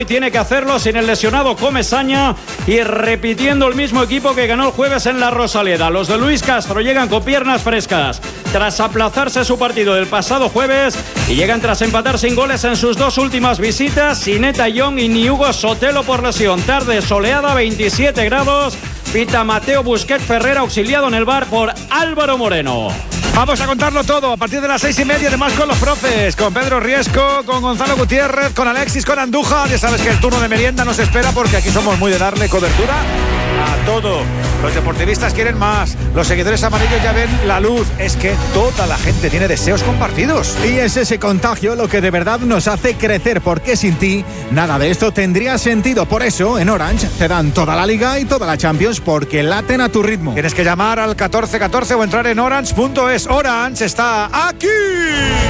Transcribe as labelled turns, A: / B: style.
A: Tiene que hacerlo sin el lesionado Comesaña y repitiendo el mismo equipo que ganó el jueves en la Rosaleda. Los de Luis Castro llegan con piernas frescas tras aplazarse su partido del pasado jueves y llegan tras empatar sin goles en sus dos últimas visitas, sin Eta Young y ni Hugo Sotelo por lesión. Tarde soleada, 27 grados. Pita Mateo Busquets Ferrer, auxiliado en el bar por Álvaro Moreno.
B: Vamos a contarlo todo a partir de las 6:30, además con los profes, con Pedro Riesco, con Gonzalo Gutiérrez, con Alexis, con Andújar. Ya sabes que el turno de merienda nos espera porque aquí somos muy de darle cobertura a todo. Los deportivistas quieren más, los seguidores amarillos ya ven la luz. Es que toda la gente tiene deseos compartidos.
C: Y es ese contagio lo que de verdad nos hace crecer, porque sin ti nada de esto tendría sentido. Por eso en Orange te dan toda la Liga y toda la Champions, porque laten a tu ritmo.
B: Tienes que llamar al 1414 o entrar en orange.es. Orange está aquí.